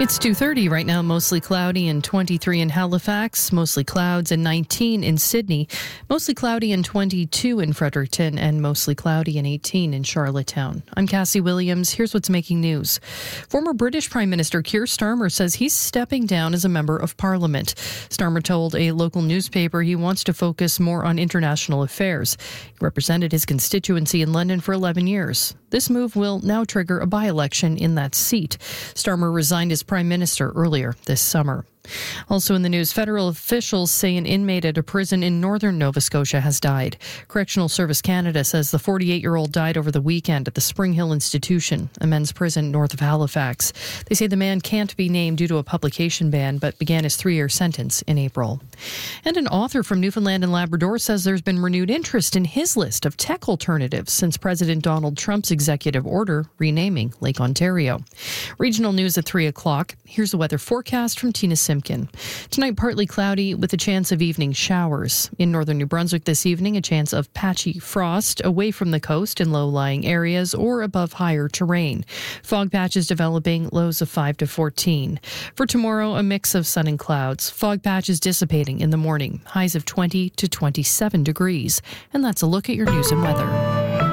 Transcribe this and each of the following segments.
It's 2:30 right now, mostly cloudy and 23 in Halifax, mostly clouds and 19 in Sydney, mostly cloudy and 22 in Fredericton, and mostly cloudy and 18 in Charlottetown. I'm Cassie Williams. Here's what's making news. Former British Prime Minister Keir Starmer says he's stepping down as a member of Parliament. Starmer told a local newspaper he wants to focus more on international affairs. He represented his constituency in London for 11 years. This move will now trigger a by-election in that seat. Starmer resigned as Prime Minister earlier this summer. Also in the news, federal officials say an inmate at a prison in northern Nova Scotia has died. Correctional Service Canada says the 48-year-old died over the weekend at the Spring Hill Institution, a men's prison north of Halifax. They say the man can't be named due to a publication ban, but began his 3-year sentence in April. And an author from Newfoundland and Labrador says there's been renewed interest in his list of tech alternatives since President Donald Trump's executive order renaming Lake Ontario. Regional news at 3 o'clock. Here's the weather forecast from Tina Simpkin. Tonight, partly cloudy with a chance of evening showers. In northern New Brunswick this evening, a chance of patchy frost away from the coast in low-lying areas or above higher terrain. Fog patches developing, lows of 5 to 14. For tomorrow, a mix of sun and clouds. Fog patches dissipating in the morning, highs of 20 to 27 degrees. And that's a look at your news and weather.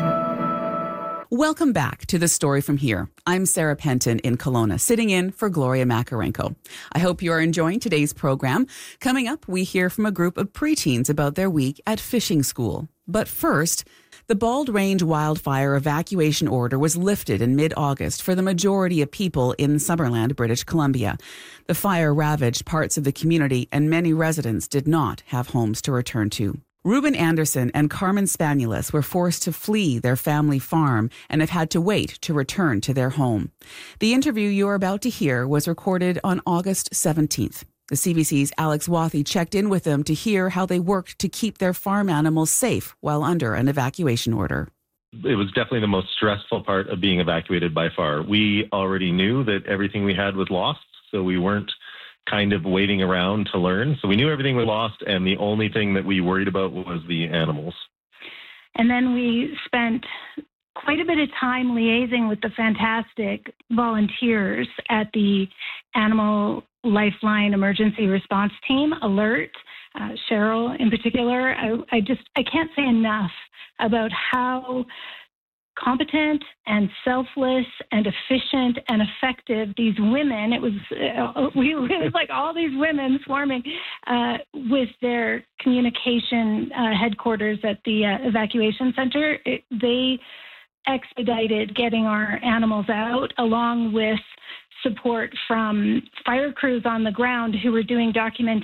Welcome back to The Story From Here. I'm Sarah Penton in Kelowna, sitting in for Gloria Makarenko. I hope you are enjoying today's program. Coming up, we hear from a group of preteens about their week at fishing school. But first, the Bald Range wildfire evacuation order was lifted in mid-August for the majority of people in Summerland, British Columbia. The fire ravaged parts of the community, and many residents did not have homes to return to. Reuben Anderson and Carmen Spanulis were forced to flee their family farm and have had to wait to return to their home. The interview you are about to hear was recorded on August 17th. The CBC's Alex Wathy checked in with them to hear how they worked to keep their farm animals safe while under an evacuation order. It was definitely the most stressful part of being evacuated by far. We already knew that everything we had was lost, so we weren't kind of waiting around to learn. So we knew everything was lost, and the only thing that we worried about was the animals. And then we spent quite a bit of time liaising with the fantastic volunteers at the Animal Lifeline Emergency Response Team, ALERT, Cheryl in particular. I can't say enough about how competent and selfless and efficient and effective these women, it was like all these women swarming with their communication headquarters at the evacuation center. They expedited getting our animals out, along with support from fire crews on the ground who were doing documentation